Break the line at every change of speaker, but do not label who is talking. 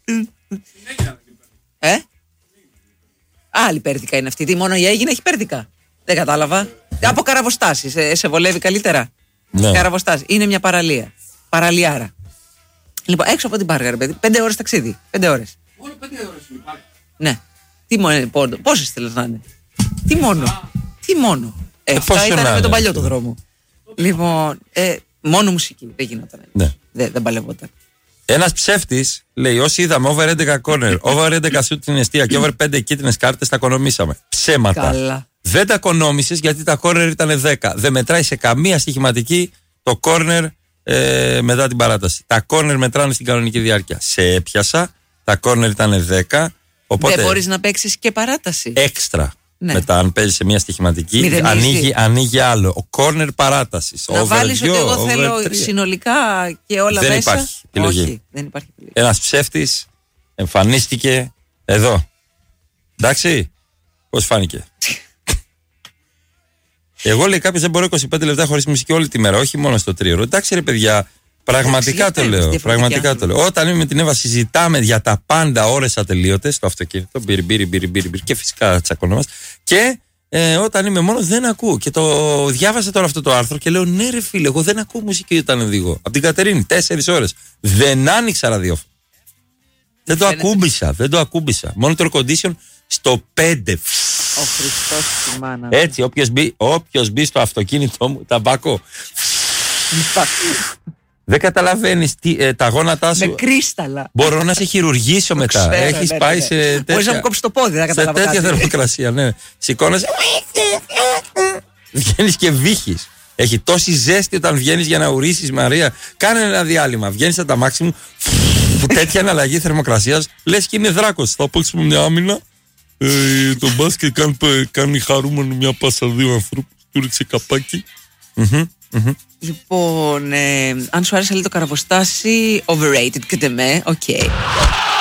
Άλλη πέρδικα είναι αυτή. Τι μόνο η Αίγινα έχει πέρδικα. Δεν κατάλαβα. Από καραβοστάσεις. Σε βολεύει καλύτερα.
Ναι.
Καραβοστάσεις. Είναι μια παραλία. Παραλιάρα. Λοιπόν, έξω από την Πάργα, ρε παιδί. 5 ώρες ταξίδι. 5 ώρες.
Μόνο 5 ώρες είναι Πάργα.
Ναι. Τι μόνο. Πόσες θέλεις να είναι. Τι μόνο. Τι μόνο. Αυτά ήταν με τον παλιό το δρόμο. Λοιπόν, μόνο μουσική. Δεν γινόταν.
Ναι.
Δεν παλευόταν.
Ένας ψεύτης λέει: όσοι είδαμε over 11 corner, over 11 shoot στην εστία και over 5 κίτρινες κάρτες, τα οικονομήσαμε. Ψέματα.
Καλά.
Δεν τα οικονόμησες γιατί τα corner ήταν 10. Δεν μετράει σε καμία στοιχηματική το corner μετά την παράταση. Τα corner μετράνε στην κανονική διάρκεια. Σε έπιασα, τα corner ήταν 10. Οπότε
δεν μπορείς να παίξεις και παράταση.
Έξτρα.
Ναι.
Μετά, αν παίζει σε μια στοιχηματική, ανοίγει άλλο. Ο corner παράτασης.
Να βάλεις ότι εγώ θέλω συνολικά και όλα
δεν
μέσα.
Υπάρχει επιλογή.
Όχι, δεν υπάρχει επιλογή.
Ένας ψεύτης εμφανίστηκε εδώ. Εντάξει, πώς φάνηκε. Εγώ λέει κάποιος δεν μπορώ 25 λεπτά χωρίς μουσική όλη τη μέρα, όχι μόνο στο τρίωρο. Εντάξει ρε παιδιά, πραγματικά το λέω. Πραγματικά το λέω. Όταν είμαι με την Εύα συζητάμε για τα πάντα ώρες ατελείωτες στο αυτοκίνητο, μπιρι και φυσικά τσακωνόμαστε. Και όταν είμαι μόνος δεν ακούω. Και το διάβασα τώρα αυτό το άρθρο και λέω ναι ρε φίλε, εγώ δεν ακούω μουσική όταν οδηγώ. Από την Κατερίνη, 4 ώρες. Δεν άνοιξα ραδιόφωνο. Δεν το ακούμπησα. Μόνο το air condition στο 5.
Ο Χριστός τη μάνα.
Έτσι, όποιος μπει στο αυτοκίνητό μου, ταμπάκο. Δεν καταλαβαίνεις τα γόνατά σου.
Με κρίσταλα.
Μπορώ να σε χειρουργήσω μετά. Έχεις πάει σε τέτοια.
Μπορείς να μου κόψεις το πόδι, δεν καταλαβαίνω.
Σε τέτοια θερμοκρασία, ναι. Σηκώνεσαι. Βγαίνεις και βύχεις. Έχει τόση ζέστη όταν βγαίνεις για να ουρίσεις, Μαρία. Κάνε ένα διάλειμμα. Βγαίνεις στα ταμάξι μου. Τέτοια αναλλαγή θερμοκρασίας. Λες και είναι δράκος. Θα παίξουμε μια άμυνα. Το μπάσκετ κάνει χαρούμενο μια πάσα δύο ανθρώπους. Του ρίξε καπάκι.
Λοιπόν, αν σου άρεσε λίγο το καραβοστάσι, overrated και τεμέ, οκ.